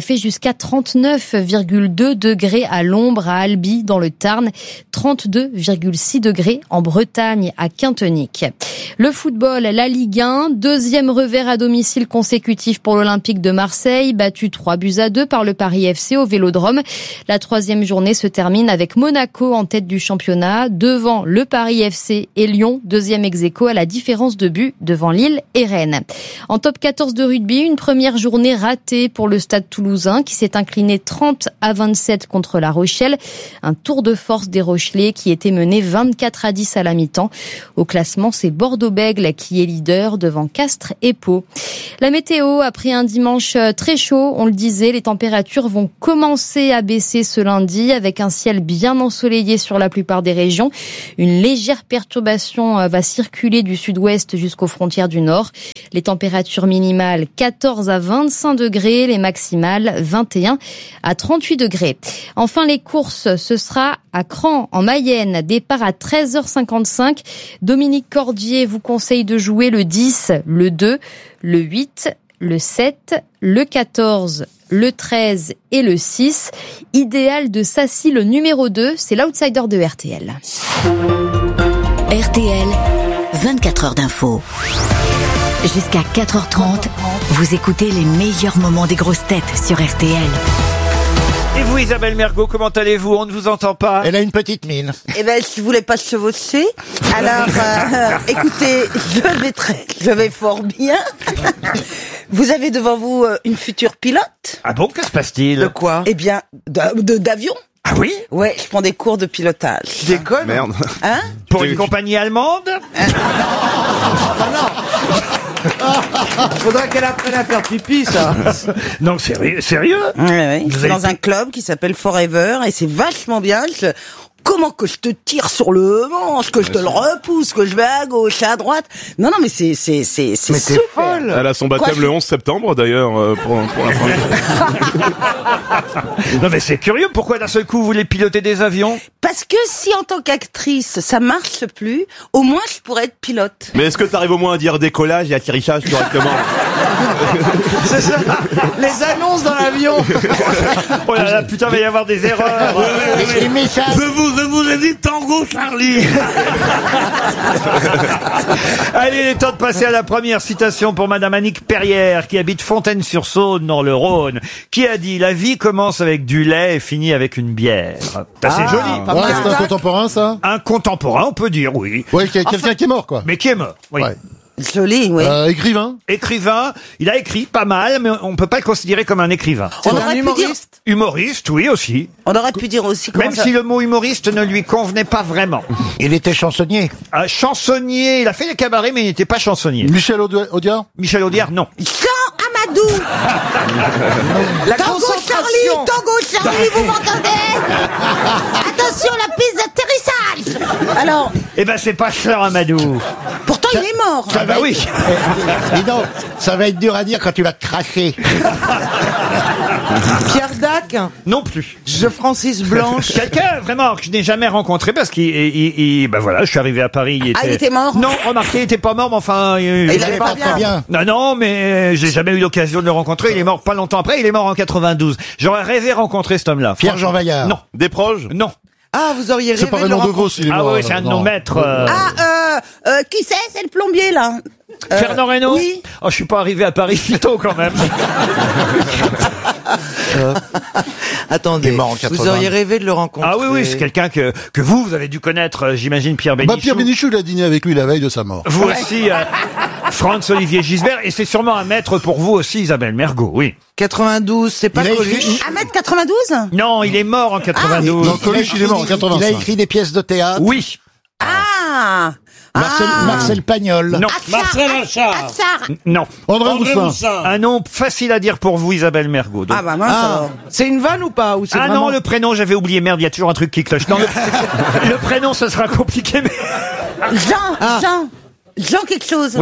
Speaker 10: jusqu'à 39,2 degrés à l'ombre à Albi dans le Tarn, 32,6 degrés en Bretagne à Quintenic. Le football, la Ligue 1, deuxième revers à domicile consécutif pour l'Olympique de Marseille, battu 3-2 par le Paris FC au Vélodrome. La troisième journée se termine avec Monaco en tête du championnat, devant le Paris FC et Lyon, deuxième ex-aequo à la différence de but devant Lille et Rennes. En top 14 de rugby, une première journée ratée pour le Stade Toulousain qui s'est incliné 30-27 contre La Rochelle. Un tour de force des Rochelais qui était mené 24-10 à la mi-temps. Au classement, c'est Bordeaux-Bègles qui est leader devant Castres et Pau. La météo, après un dimanche très chaud, on le disait, les températures vont commencer à baisser ce lundi avec un ciel bien ensoleillé sur la plupart des régions. Une légère perturbation va circuler du sud-ouest jusqu'aux frontières du nord. Les températures minimales 14 à 25 degrés, les maximales 21 à 38 degrés. Enfin, les courses, ce sera à Cran, en Mayenne, départ à 13h55. Dominique Cordier vous conseille de jouer le 10, le 2, le 8, le 7, le 14, le 13 et le 6. Idéal de Sassy, le numéro 2, c'est l'outsider de RTL.
Speaker 9: RTL, 24 heures d'info. Jusqu'à 4h30, vous écoutez les meilleurs moments des grosses têtes sur RTL.
Speaker 1: Et vous, Isabelle Mergo, comment allez-vous? On ne vous entend pas.
Speaker 17: Elle a une petite mine.
Speaker 18: Eh ben, je voulais pas chevaucher. Alors, écoutez, je vais fort bien. Vous avez devant vous une future pilote.
Speaker 1: Ah bon, que se passe-t-il?
Speaker 18: De quoi? Eh bien, d'avion.
Speaker 1: Ah oui?
Speaker 18: Ouais, je prends des cours de pilotage.
Speaker 1: Tu déconnes?
Speaker 17: Merde.
Speaker 18: Hein?
Speaker 1: Pour une compagnie allemande?
Speaker 3: Faudrait qu'elle apprenne à faire pipi, ça.
Speaker 1: Non, sérieux?
Speaker 18: Oui. Je suis dans un club qui s'appelle Forever et c'est vachement bien. Comment que je te tire sur le manche, que je te le repousse, que je vais à gauche, à droite. Non, mais c'est super.
Speaker 17: Folle. Elle a son baptême le 11 septembre, d'ailleurs, pour la première.
Speaker 1: Non, mais c'est curieux. Pourquoi d'un seul coup vous voulez piloter des avions?
Speaker 18: Parce que si en tant qu'actrice ça marche plus, au moins je pourrais être pilote.
Speaker 17: Mais est-ce que t'arrives au moins à dire décollage et atterrissage correctement?
Speaker 3: C'est ça. Les annonces dans l'avion.
Speaker 1: Oh là là, putain, il va y avoir des erreurs.
Speaker 17: Les messages.
Speaker 1: Je vous ai dit Tango Charlie. Allez, il est temps de passer à la première citation pour Madame Annick Perrière, qui habite Fontaine-sur-Saône, dans le Rhône, qui a dit: la vie commence avec du lait et finit avec une bière. C'est joli.
Speaker 17: Ouais, c'est un contemporain, ça?
Speaker 1: Un contemporain, on peut dire, oui.
Speaker 17: Ouais, quelqu'un qui est mort, quoi.
Speaker 1: Mais qui est mort, oui.
Speaker 17: Ouais.
Speaker 18: Joli, oui.
Speaker 17: Écrivain.
Speaker 1: Écrivain, il a écrit pas mal, mais on peut pas le considérer comme un écrivain.
Speaker 18: On aurait pu dire...
Speaker 1: Humoriste, oui, aussi.
Speaker 18: On aurait pu dire aussi...
Speaker 1: Même si le mot humoriste ne lui convenait pas vraiment.
Speaker 17: Il était chansonnier.
Speaker 1: Chansonnier, il a fait des cabarets, mais il n'était pas chansonnier.
Speaker 17: Michel Audiard.
Speaker 1: Michel Audiard, non.
Speaker 18: Jean Amadou. Tango Charlie, vous m'entendez? Attention, la piste d'atterrissage. Alors...
Speaker 1: Eh ben, c'est pas Fleur Amadou.
Speaker 18: Pourtant, il est mort.
Speaker 1: Ah bah oui.
Speaker 17: Dis donc, ça va être dur à dire quand tu vas te cracher.
Speaker 3: Pierre Dac.
Speaker 1: Non plus.
Speaker 3: Francis Blanche.
Speaker 1: Quelqu'un, vraiment, que je n'ai jamais rencontré parce qu'il, ben voilà, je suis arrivé à Paris.
Speaker 18: Il était mort?
Speaker 1: Non, remarquez, il était pas mort, mais enfin...
Speaker 18: il allait pas
Speaker 17: très bien.
Speaker 1: Non, mais j'ai jamais eu l'occasion de le rencontrer. Il est mort pas longtemps après, il est mort en 92. J'aurais rêvé rencontrer cet homme-là.
Speaker 17: Pierre-Jean Vaillard.
Speaker 1: Non.
Speaker 17: Desproges.
Speaker 1: Non.
Speaker 3: Ah, vous auriez rêvé
Speaker 17: C'est pas Raymond Devos, s'il est mort.
Speaker 1: Ah oui, c'est un de nos maîtres.
Speaker 18: Qui c'est le plombier, là?
Speaker 1: Fernand Reynaud?
Speaker 18: Oui.
Speaker 1: Oh, je suis pas arrivé à Paris si tôt, quand même.
Speaker 3: Attendez,
Speaker 17: mort en 80.
Speaker 3: vous auriez rêvé de le rencontrer.
Speaker 1: Ah oui, c'est quelqu'un que vous avez dû connaître, j'imagine, Pierre Bénichou.
Speaker 17: Pierre Bénichou, il a dîné avec lui la veille de sa mort.
Speaker 1: Vous aussi, Franz-Olivier Gisbert, et c'est sûrement un maître pour vous aussi, Isabelle Mergo, oui.
Speaker 3: 92, c'est pas Coluche?
Speaker 18: 1m92?
Speaker 1: Non, il est mort en 92.
Speaker 17: Non, Coluche, il est mort en 85.
Speaker 15: Il a écrit des pièces de théâtre.
Speaker 1: Oui.
Speaker 18: Ah!
Speaker 15: Marcel Pagnol.
Speaker 1: Non.
Speaker 18: Marcel Achard.
Speaker 1: Non.
Speaker 15: André Roussin.
Speaker 1: Un nom facile à dire pour vous, Isabelle Mergo. Donc.
Speaker 18: Ah bah mince alors.
Speaker 3: C'est une vanne ou pas? Ou c'est
Speaker 1: Ah
Speaker 3: vraiment...
Speaker 1: non, le prénom, j'avais oublié. Merde, il y a toujours un truc qui cloche. Non, le prénom, ce sera compliqué, mais...
Speaker 18: Jean quelque chose.
Speaker 1: Oui.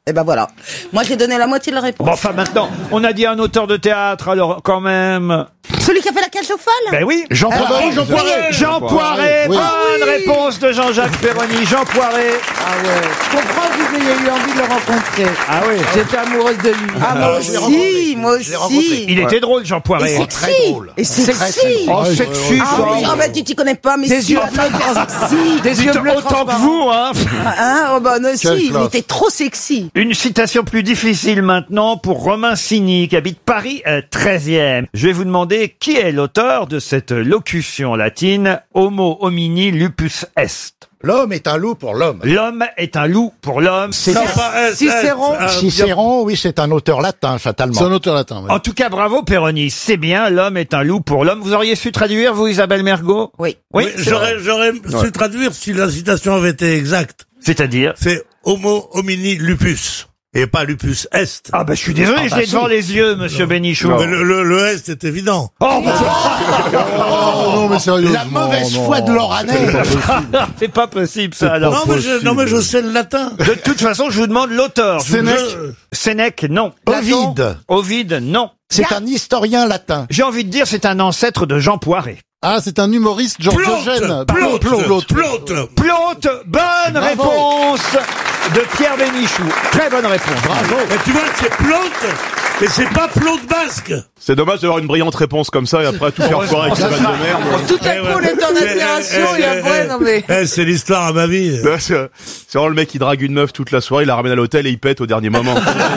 Speaker 18: Eh ben voilà. Moi, j'ai donné la moitié de la réponse.
Speaker 1: Bon, enfin, maintenant, on a dit un auteur de théâtre, alors, quand même.
Speaker 18: Celui qui a fait la cage aux folles?
Speaker 1: Ben oui.
Speaker 15: Jean Poiret.
Speaker 1: Jean Poiret.
Speaker 15: Oui.
Speaker 1: Bonne réponse de Jean-Jacques Perroni. Jean Poiret.
Speaker 3: Ah ouais. Je comprends que vous ayez eu envie de le rencontrer.
Speaker 1: Ah oui.
Speaker 3: J'étais amoureuse de lui.
Speaker 18: Ah, moi aussi.
Speaker 1: Il était drôle, Jean Poiret.
Speaker 18: Et sexy. Et sexy.
Speaker 1: Oh, sexy,
Speaker 18: Ah oui,
Speaker 1: ça.
Speaker 18: ah bah tu t'y connais pas, mais
Speaker 3: Des
Speaker 18: si,
Speaker 3: yeux
Speaker 18: ah, non, sexy.
Speaker 3: Des yeux bleus
Speaker 1: Autant que
Speaker 3: transparents.
Speaker 1: vous, hein.
Speaker 18: Hein, oh bah non, si,
Speaker 15: Quelle
Speaker 18: il
Speaker 15: classe.
Speaker 18: était trop sexy.
Speaker 1: Une citation plus difficile maintenant pour Romain Signy, qui habite Paris 13e. Je vais vous demander qui est l'auteur de cette locution latine « Homo homini lupus est ».
Speaker 19: L'homme est un loup pour l'homme.
Speaker 1: L'homme est un loup pour l'homme.
Speaker 19: Cicéron, oui, c'est un auteur latin, fatalement.
Speaker 15: C'est un auteur latin.
Speaker 1: En tout cas, bravo Perroni, c'est bien, l'homme est un loup pour l'homme. Vous auriez su traduire, vous, Isabelle Mergo?
Speaker 18: Oui.
Speaker 1: Oui,
Speaker 20: J'aurais su traduire si la citation avait été exacte.
Speaker 1: c'est-à-dire?
Speaker 20: C'est Homo homini lupus. Et pas lupus est.
Speaker 1: Ah bah je suis désolé, je l'ai devant les yeux, monsieur Bénichou.
Speaker 20: Mais le est est évident.
Speaker 1: Oh,
Speaker 15: non, mais sérieusement.
Speaker 19: La mauvaise foi de l'Oranais.
Speaker 1: c'est pas possible ça alors.
Speaker 20: Non, mais je sais le latin.
Speaker 1: De toute façon, je vous demande l'auteur.
Speaker 15: Sénèque.
Speaker 1: Sénèque, non.
Speaker 19: Ovide.
Speaker 1: Ovide, non.
Speaker 19: C'est un historien latin.
Speaker 1: J'ai envie de dire, c'est un ancêtre de Jean Poiret.
Speaker 15: Ah, c'est un humoriste, Georges Eugène.
Speaker 20: Plaute.
Speaker 1: Plaute, bonne réponse de Pierre Bénichou. Très bonne réponse.
Speaker 15: Bravo.
Speaker 20: Mais tu vois, c'est Plaute, mais c'est pas Plaute basque.
Speaker 17: C'est dommage d'avoir une brillante réponse comme ça et après tout faire foirer avec ces vannes de merde.
Speaker 3: Tout à coup, on est en admiration et après, non mais...
Speaker 20: C'est l'histoire à ma vie.
Speaker 17: C'est vraiment le mec qui drague une meuf toute la soirée, il la ramène à l'hôtel et il pète au dernier moment.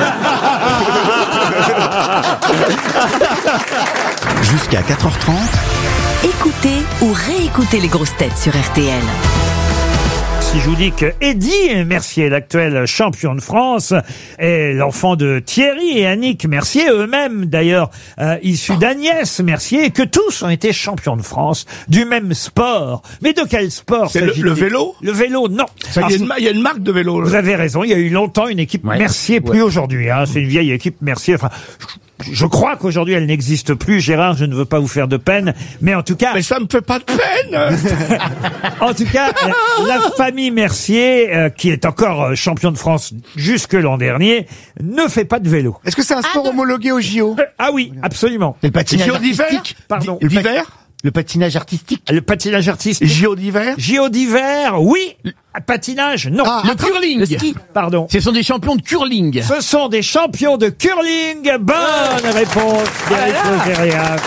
Speaker 8: Jusqu'à 4h30.
Speaker 9: Écoutez ou réécoutez les grosses têtes sur RTL.
Speaker 1: Si je vous dis que Eddy Mercier, l'actuel champion de France, est l'enfant de Thierry et Annick Mercier, eux-mêmes d'ailleurs issus d'Agnès Mercier, et que tous ont été champions de France du même sport. Mais de quel sport
Speaker 20: C'est
Speaker 1: s'agit-il?
Speaker 20: le vélo?
Speaker 1: Le vélo, non. Alors,
Speaker 20: Il y a une marque de vélo.
Speaker 1: vous avez raison, il y a eu longtemps une équipe Mercier, plus aujourd'hui. Hein, c'est une vieille équipe Mercier. Enfin, je crois qu'aujourd'hui elle n'existe plus. Gérard, je ne veux pas vous faire de peine, mais en tout cas...
Speaker 20: Mais ça me fait pas de peine.
Speaker 1: En tout cas, la famille Mercier, qui est encore champion de France jusque l'an dernier, ne fait pas de vélo.
Speaker 11: Est-ce que c'est un sport homologué au JO?
Speaker 1: Ah oui, absolument.
Speaker 19: Le patinage
Speaker 20: JO d'hiver?
Speaker 19: artistique.
Speaker 1: Pardon.
Speaker 20: D'hiver?
Speaker 19: Le patinage artistique.
Speaker 1: Le patinage artistique.
Speaker 20: JO d'hiver?
Speaker 1: JO d'hiver, oui. Patinage, non.
Speaker 14: Le curling.
Speaker 6: Le ski.
Speaker 1: Pardon.
Speaker 14: Ce sont des champions de curling.
Speaker 1: Ce sont des champions de curling. Bonne réponse d'Éric Logérias.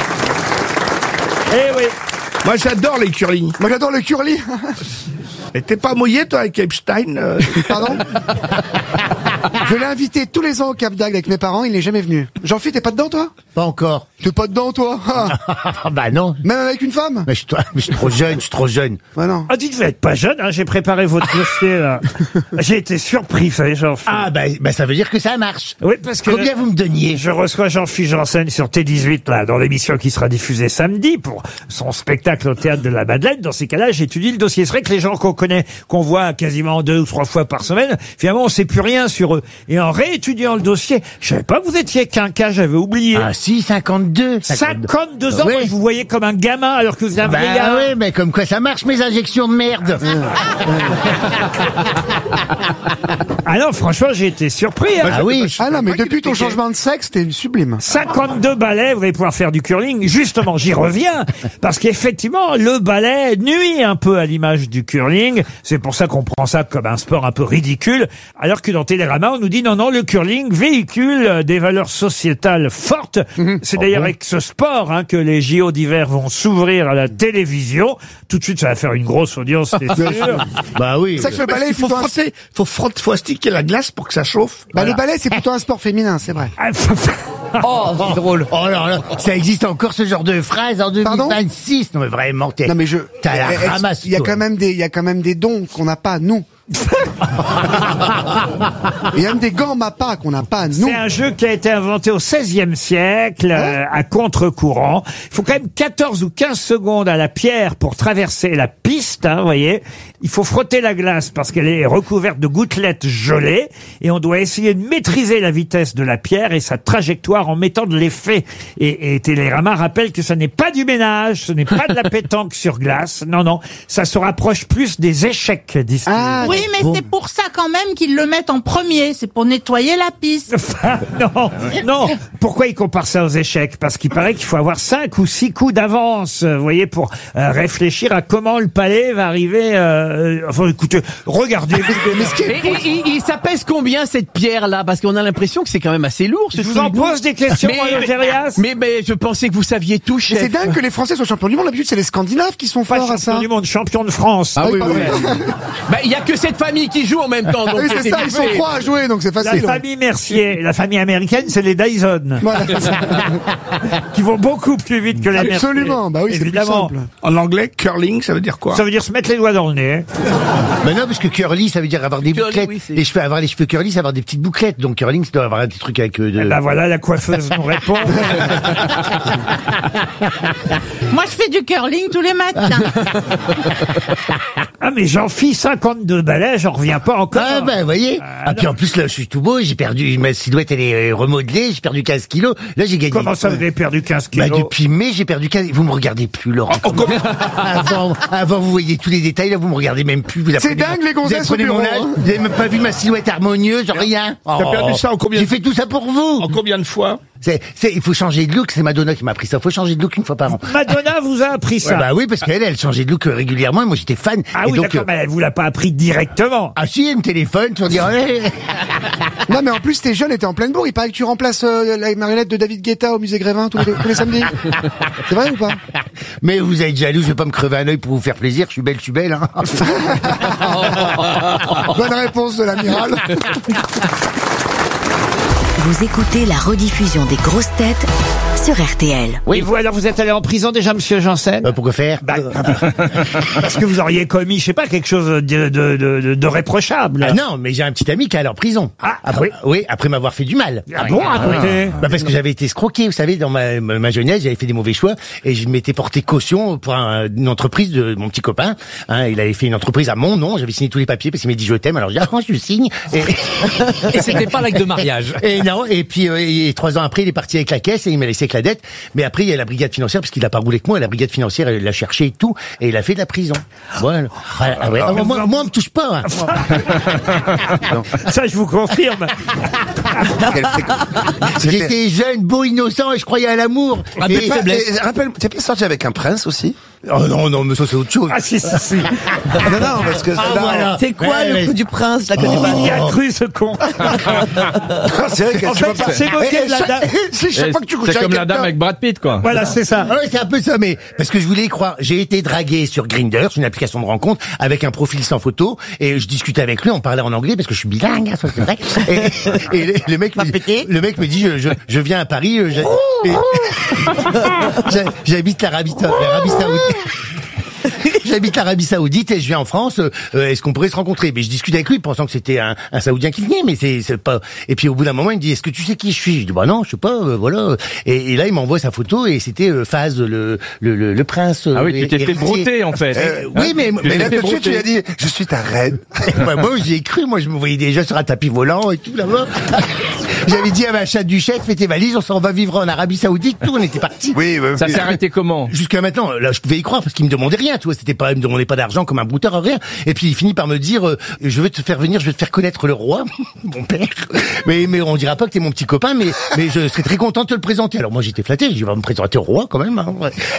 Speaker 1: Eh oui.
Speaker 20: Moi, j'adore les curling.
Speaker 11: Moi j'adore le curly.
Speaker 20: Et t'es pas mouillé, toi, avec Epstein
Speaker 11: Pardon? Je l'ai invité tous les ans au Cap d'Agde avec mes parents, il n'est jamais venu. Jean-Philippe, t'es pas dedans, toi?
Speaker 19: Pas encore.
Speaker 11: T'es pas dedans, toi?
Speaker 19: Bah non.
Speaker 11: Même avec une femme?
Speaker 19: Mais je suis trop jeune.
Speaker 11: Ouais, non.
Speaker 1: Ah, dites, vous n'êtes pas jeune, hein, j'ai préparé votre dossier, là. J'ai été surpris, vous savez, Jean-Philippe.
Speaker 19: Ah, bah ça veut dire que ça marche.
Speaker 1: Oui, parce que...
Speaker 19: Combien vous me donniez?
Speaker 1: Je reçois Jean-Philippe Janssen sur T18, là, dans l'émission qui sera diffusée samedi pour son spectacle au Théâtre de la Madeleine. Dans ces cas-là, j'étudie le dossier. C'est vrai que les gens qu'on connaît, qu'on voit quasiment 2 ou 3 fois par semaine, finalement, on sait plus rien sur eux. Et en réétudiant le dossier, je savais pas que vous étiez quinquas, j'avais oublié.
Speaker 19: Ah si, 52.
Speaker 1: 52 ans,
Speaker 19: Oui.
Speaker 1: et vous voyez comme un gamin alors que vous avez un vieillard.
Speaker 19: oui, mais comme quoi ça marche mes injections de merde.
Speaker 1: Ah non, franchement, j'ai été surpris. Hein.
Speaker 19: Ah oui.
Speaker 11: Ah non, mais depuis ton changement de sexe, t'es sublime.
Speaker 1: 52 balais, vous allez pouvoir faire du curling. Justement, j'y reviens, parce qu'effectivement, le ballet nuit un peu à l'image du curling. C'est pour ça qu'on prend ça comme un sport un peu ridicule, alors que dans Télérama, on nous dit non, le curling véhicule des valeurs sociétales fortes. C'est d'ailleurs avec ce sport hein, que les JO d'hiver vont s'ouvrir à la télévision. Tout de suite, ça va faire une grosse audience, c'est sûr.
Speaker 19: Bah oui.
Speaker 11: C'est ça que le ballet,
Speaker 20: faut astiquer la glace pour que ça chauffe.
Speaker 11: Bah, le ballet, c'est plutôt un sport féminin, c'est vrai.
Speaker 19: Oh, c'est drôle. Oh là, ça existe encore ce genre de phrase en 2026. Non mais vraiment,
Speaker 11: Non mais
Speaker 19: t'as la ramasse.
Speaker 11: Il y a quand même des dons qu'on n'a pas, nous. Il y a même des gants MAPA qu'on n'a pas, nous.
Speaker 1: C'est un jeu qui a été inventé au XVIe siècle, à contre-courant. Il faut quand même 14 ou 15 secondes à la pierre pour traverser la piste, hein, vous voyez. Il faut frotter la glace parce qu'elle est recouverte de gouttelettes gelées et on doit essayer de maîtriser la vitesse de la pierre et sa trajectoire en mettant de l'effet. Et Télérama rappelle que ça n'est pas du ménage, ce n'est pas de la pétanque sur glace. Non, ça se rapproche plus des échecs, disent.
Speaker 2: Oui, mais c'est pour ça quand même qu'ils le mettent en premier. C'est pour nettoyer la piste.
Speaker 1: Non. Pourquoi il compare ça aux échecs? Parce qu'il paraît qu'il faut avoir 5 ou 6 coups d'avance, vous voyez, pour réfléchir à comment le palais va arriver. Enfin, écoutez, regardez.
Speaker 14: Et ça pèse combien cette pierre-là? Parce qu'on a l'impression que c'est quand même assez lourd.
Speaker 1: Je vous en pose des questions, Gérias.
Speaker 14: Mais je pensais que vous saviez tout, chef.
Speaker 11: C'est dingue que les Français soient champions du monde. D'habitude, c'est les Scandinaves qui sont forts à ça.
Speaker 1: Champion du monde, champion de France.
Speaker 14: Ah oui. Il y a que cette famille qui joue en même temps. Donc
Speaker 11: oui, c'est ça. Ils sont 3 à jouer, donc c'est facile.
Speaker 1: La famille Mercier, la famille américaine, c'est les Dyson.
Speaker 11: Voilà.
Speaker 1: Qui vont beaucoup plus vite que les Mercier.
Speaker 11: Absolument. Bah oui, c'est plus simple.
Speaker 20: En anglais, curling, ça veut dire quoi?
Speaker 1: Ça veut dire se mettre les doigts dans le nez.
Speaker 19: Mais non, parce que curly, ça veut dire avoir des bouclettes. Les cheveux, avoir les cheveux curly, c'est avoir des petites bouclettes. Donc curling, ça doit avoir des trucs avec
Speaker 1: voilà, la coiffeuse nous répond.
Speaker 2: Moi, je fais du curling tous les matins.
Speaker 1: Ah, mais j'en fis 52 balais, j'en reviens pas encore.
Speaker 19: Ah, vous voyez. Puis en plus, là, je suis tout beau, j'ai perdu, ma silhouette, elle est remodelée, j'ai perdu 15 kilos. Là, j'ai gagné.
Speaker 1: Comment ça, vous avez perdu 15 kilos?
Speaker 19: Depuis mai, j'ai perdu 15, vous me regardez plus, Laurent. Avant, vous voyez tous les détails, là, vous me regardez même plus.
Speaker 11: C'est dingue, les gonzesses au bureau.
Speaker 19: Vous avez même pas vu ma silhouette harmonieuse, rien.
Speaker 20: T'as perdu ça en combien?
Speaker 19: J'ai fait tout ça pour vous.
Speaker 20: En combien de fois?
Speaker 19: Il faut changer de look, c'est Madonna qui m'a appris ça. Il faut changer de look une fois par an.
Speaker 1: Madonna vous a appris ça?
Speaker 19: Oui, parce qu'elle changeait de look régulièrement et moi j'étais fan.
Speaker 1: Ah oui, d'accord, mais elle vous l'a pas appris directement.
Speaker 19: Ah si, elle me téléphone pour dire...
Speaker 11: Non, mais en plus, t'es jeune et t'es en pleine bourre. Il paraît que tu remplaces la marionnette de David Guetta au musée Grévin tous les samedis. C'est vrai ou pas?
Speaker 19: Mais vous êtes jaloux, je vais pas me crever un œil pour vous faire plaisir. Je suis belle, hein.
Speaker 11: Bonne réponse de l'amiral.
Speaker 9: Vous écoutez la rediffusion des grosses têtes sur RTL.
Speaker 1: Oui, vous, alors vous êtes allé en prison déjà, monsieur Janssen?
Speaker 19: Pourquoi faire?
Speaker 1: Parce que vous auriez commis, je sais pas, quelque chose de réprochable.
Speaker 19: Ah non, mais j'ai un petit ami qui est allé en prison. Oui, après m'avoir fait du mal.
Speaker 1: Ah bon, racontez.
Speaker 19: Parce que j'avais été escroqué, vous savez, dans ma jeunesse, j'avais fait des mauvais choix et je m'étais porté caution pour une entreprise de mon petit copain. Il avait fait une entreprise à mon nom, j'avais signé tous les papiers parce qu'il m'a dit je t'aime, alors j'ai dit je signe.
Speaker 14: Et c'était pas l'acte de mariage.
Speaker 19: Et non, et puis 3 ans après, il est parti avec la caisse et il m'a laissé avec la dette. Mais après, il y a la brigade financière parce qu'il a pas roulé que moi. La brigade financière, elle l'a cherché et tout, et il a fait de la prison. Voilà. Moi, on me touche pas.
Speaker 1: Ça, je vous confirme.
Speaker 19: J'étais jeune, beau, innocent et je croyais à l'amour.
Speaker 13: T'es pas sorti avec un prince aussi?
Speaker 19: Oh non, mais ça c'est autre chose.
Speaker 1: Ah si.
Speaker 13: Non, parce que
Speaker 19: voilà.
Speaker 21: C'est quoi le coup du prince là que tu
Speaker 1: Il y a cru ce con.
Speaker 13: C'est vrai que
Speaker 1: en fait, il s'est moqué de la dame.
Speaker 11: C'est chaque fois que tu couches
Speaker 4: C'est comme la dame avec Brad Pitt, quoi.
Speaker 1: Voilà, c'est ça.
Speaker 19: Ah ouais, c'est un peu ça, mais parce que je voulais y croire. J'ai été dragué sur Grindr, c'est une application de rencontre, avec un profil sans photo, et je discutais avec lui, on parlait en anglais parce que je suis bilingue, ça c'est vrai. Et le mec me dit, je viens à Paris, j'habite l'Arabie Saoudite. J'habite l'Arabie Saoudite et je viens en France. Est-ce qu'on pourrait se rencontrer? Mais je discute avec lui, pensant que c'était un Saoudien qui venait, mais c'est pas. Et puis au bout d'un moment, il me dit est-ce que tu sais qui je suis? Je dis bah non, je sais pas. Voilà. Et là, il m'envoie sa photo et c'était Faz, le prince.
Speaker 4: Ah oui, tu t'es fait brouter en fait.
Speaker 19: Oui, mais
Speaker 13: là tout de suite, tu lui as dit je suis ta reine.
Speaker 19: Moi, j'y ai cru. Moi, je me voyais déjà sur un tapis volant et tout là-bas. J'avais dit à ma chatte Duchesse, fais tes valises, on va vivre en Arabie Saoudite. Tout, on était partis.
Speaker 13: Oui.
Speaker 4: Ça s'est arrêté comment?
Speaker 19: Jusqu'à maintenant, là, je pouvais y croire parce qu'il me demandait rien. Tu vois, il me demandait pas d'argent comme un brouteur, rien. Et puis il finit par me dire, je vais te faire venir, je vais te faire connaître le roi, mon père. Mais on dira pas que t'es mon petit copain, mais je serais très content de te le présenter. Alors moi j'étais flatté, je vais me présenter au roi quand même. Hein.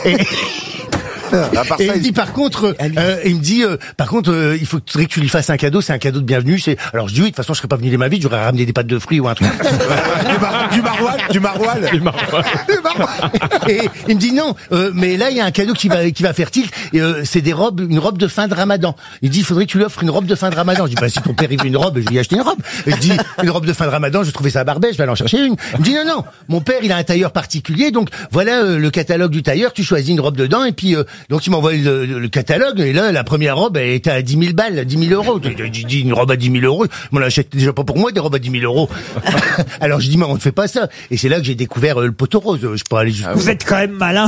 Speaker 19: Et il me dit par contre, il faudrait que tu lui fasses un cadeau, c'est un cadeau de bienvenue. Alors je dis oui, de toute façon je serais pas venu les ma vie, j'aurais ramené des pâtes de fruits ou un truc.
Speaker 13: Du maroilles.
Speaker 19: Et il me dit non, mais là il y a un cadeau qui va faire tilt. C'est une robe de fin de Ramadan. Il dit il faudrait que tu lui offres une robe de fin de Ramadan. Je dis bah si ton père il veut une robe, je vais lui acheter une robe. Et je dis une robe de fin de Ramadan, je trouvais ça à Barbès, je vais aller en chercher une. Il me dit non, mon père il a un tailleur particulier, donc voilà le catalogue du tailleur, tu choisis une robe dedans et puis donc il m'envoie le catalogue et là la première robe elle était à 10 000 balles, 10 000 euros. Je dis une robe à 10 000 euros, on l'achète déjà pas pour moi des robes à 10 000 euros. Alors je dis mais on ne fait pas ça. Et c'est là que j'ai découvert le poteau rose. Je peux aller jusqu'au...
Speaker 1: Vous êtes quand même malin.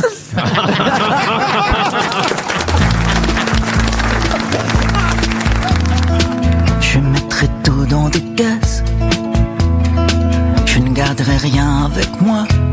Speaker 22: Je mettrai tout dans des caisses. Je ne garderai rien avec moi.